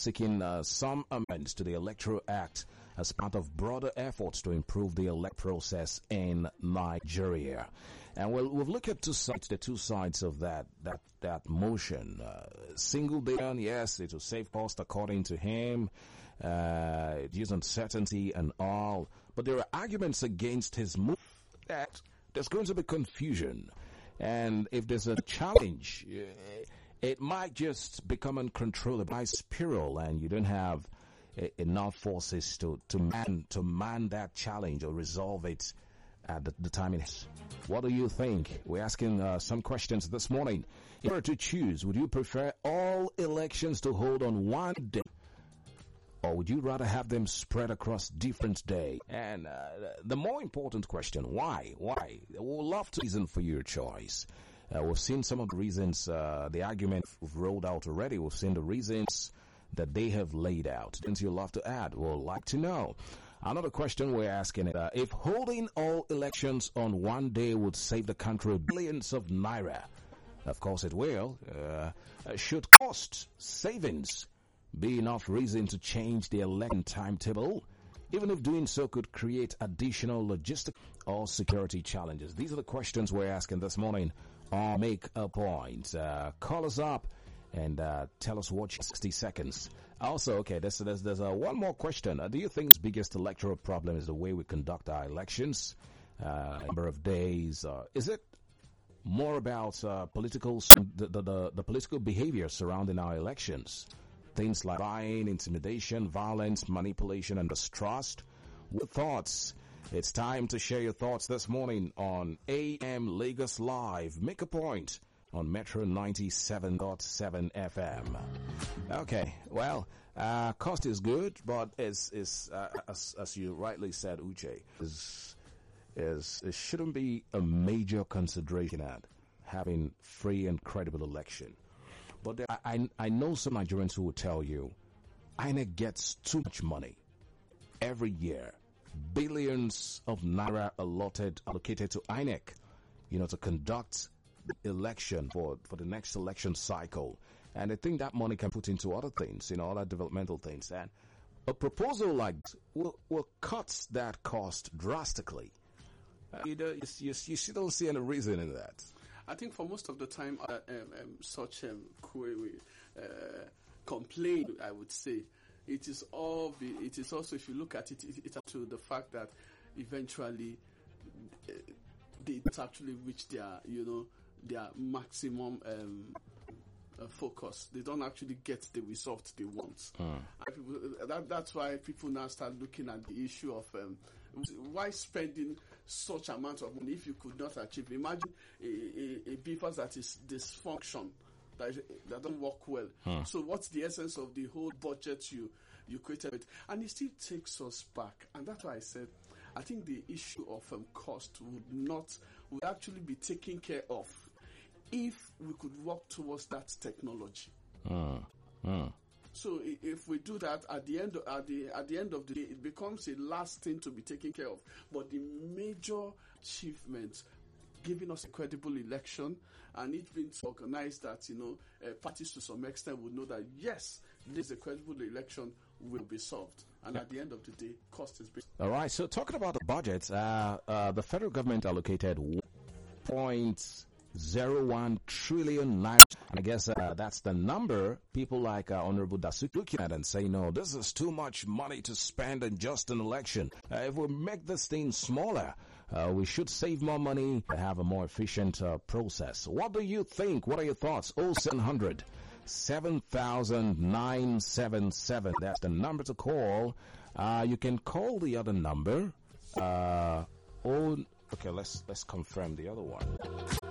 seeking some amendments to the Electoral Act as part of broader efforts to improve the elect process in Nigeria. And we've looked at the two sides of that motion. Single day, yes, it will save cost according to him. It uses uncertainty and all. But there are arguments against his move that there's going to be confusion. And if there's a challenge, it might just become uncontrollable by spiral, and you don't have enough forces to man that challenge or resolve it at the time it is. What do you think? We're asking some questions this morning. If you were to choose, would you prefer all elections to hold on one day, or would you rather have them spread across different days? And the more important question, why? Why? We'd love to reason for your choice. We've seen some of the reasons, the argument we've rolled out already. We've seen the reasons that they have laid out. Things you'd love to add, we'd like to know. Another question we're asking, if holding all elections on one day would save the country billions of naira, of course it will, should cost savings be enough reason to change the election timetable, even if doing so could create additional logistic or security challenges? These are the questions we're asking this morning. Or make a point. Call us up and tell us what 60 seconds. Also, okay, there's one more question. Do you think the biggest electoral problem is the way we conduct our elections? Number of days. Is it more about the political behavior surrounding our elections? Things like lying, intimidation, violence, manipulation, and distrust. What thoughts? It's time to share your thoughts this morning on AM Lagos Live. Make a point on Metro 97.7 FM. Okay, well, cost is good, but as you rightly said, Uche, it shouldn't be a major consideration at having free and credible election. But I know some Nigerians who will tell you, INEC gets too much money every year. Billions of naira allocated to INEC, to conduct the election for the next election cycle. And I think that money can put into other things, other developmental things. And a proposal like will cut that cost drastically. You don't see any reason in that. I think for most of the time, such query, complaint, I would say, it is also, if you look at it, it's up to the fact that eventually they actually reach their maximum focus. They don't actually get the result they want. That's why people now start looking at the issue of why spending such amount of money if you could not achieve. Imagine a business that is dysfunction, that don't work well. So what's the essence of the whole budget you created? And it still takes us back. And that's why I said, I think the issue of cost would actually be taken care of if we could work towards that technology. So if we do that, at the end of the day, it becomes a last thing to be taken care of. But the major achievement, giving us a credible election, and it being organized that, parties to some extent would know that, yes, this is a credible election, will be solved. And at the end of the day, cost is big. All right, so talking about the budget, the federal government allocated 1.01 trillion naira. And I guess that's the number people like Honorable Dasuki looking at and say, no, this is too much money to spend in just an election. If we make this thing smaller, we should save more money and have a more efficient process. What do you think? What are your thoughts? 0700 7,977. That's the number to call. You can call the other number. Okay, let's confirm the other one.